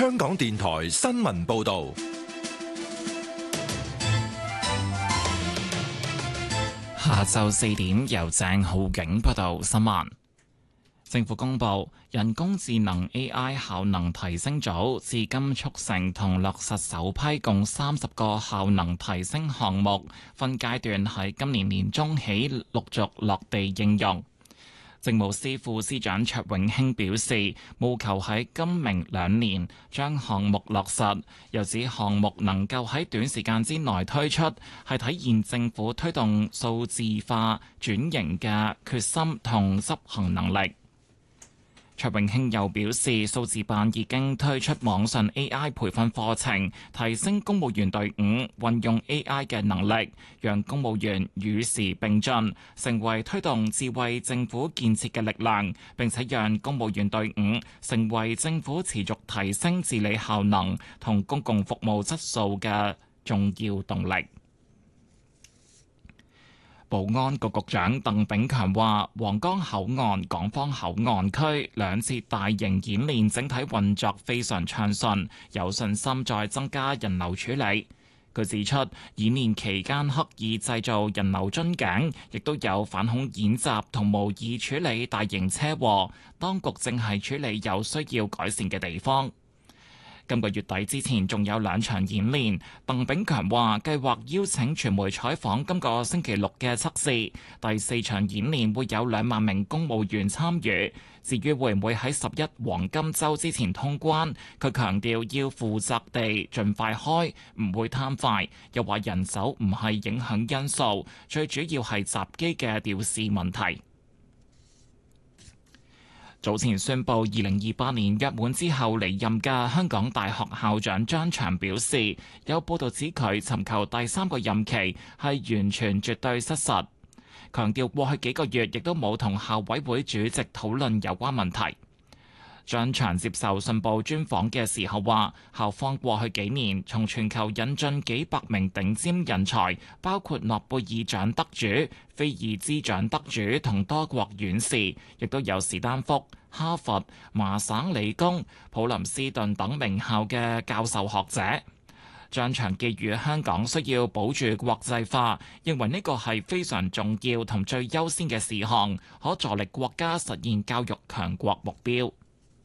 香港電台新聞報道。 下晝4點，由鄭浩景報道新聞。政府公布人工智能 AI 效能提升組至今促成同落實首批共30個效能提升項目，分階段喺今年年中起陸續落地應用。政務司副司長卓永興表示，務求喺今明兩年將項目落實，又指項目能夠喺短時間之內推出，係體現政府推動數字化轉型嘅決心同執行能力。卓永興又表示，數字辦已經推出網上 AI 培訓課程，提升公務員隊伍運用 AI 嘅能力，讓公務員與時並進，成為推動智慧政府建設嘅力量，並且讓公務員隊伍成為政府持續提升治理效能同公共服務質素嘅重要動力。保安局局長鄧炳強話，皇崗口岸、港方口岸區兩節大型演練整體運作非常暢順，有信心再增加人流處理。佢指出，演練期間刻意製造人流樽頸，亦都有反恐演習同模擬處理大型車禍，當局正係處理有需要改善嘅地方。今個月底之前仲有2場演練，鄧炳強話計劃邀請傳媒採訪今個星期六嘅測試。第4場演練會有2萬名公務員參與。至於會唔會喺11黃金週之前通關，佢強調要負責地盡快開，唔會貪快。又話人手唔係影響因素，最主要係閘機嘅調試問題。早前宣布2028年約滿之後離任嘅香港大學校長張翔表示，有報道指佢尋求第3個任期係完全絕對失實，強調過去幾個月亦都冇同校委會主席討論有關問題。張翔接受信報專訪嘅時候話，校方過去幾年從全球引進幾百名頂尖人才，包括諾貝爾獎得主、菲爾茲獎得主同多國院士，亦都有史丹福、哈佛、麻省理工、普林斯頓等名校嘅教授學者。張翔寄語香港需要保住國際化，認為呢個係非常重要同最優先嘅事項，可助力國家實現教育強國目標。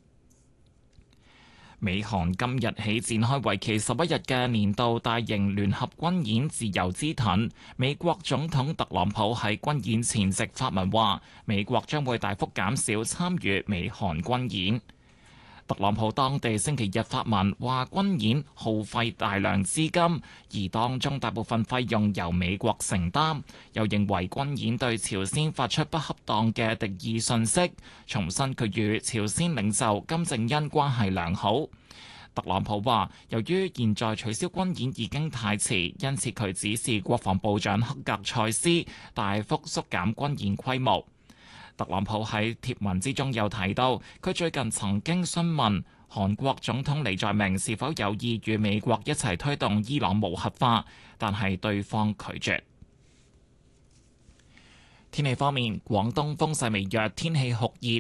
美韓今日起展開為期11日嘅年度大型聯合軍演自由之盾。美國總統特朗普喺軍演前夕發文話，美國將會大幅減少參與美韓軍演。特朗普當地星期日發文話，軍演耗費大量資金，而當中大部分費用由美國承擔。又認為軍演對朝鮮發出不恰當嘅敵意訊息，重申佢與朝鮮領袖金正恩關係良好。特朗普話，由於現在取消軍演已經太遲，因此佢指示國防部長克格塞斯大幅縮減軍演規模。特朗普喺貼文之中又提到，佢最近曾經詢問韓國總統李在明是否有意與美國一齊推動伊朗無核化，但係對方拒絕。天氣方面，廣東風勢微弱，天氣酷熱，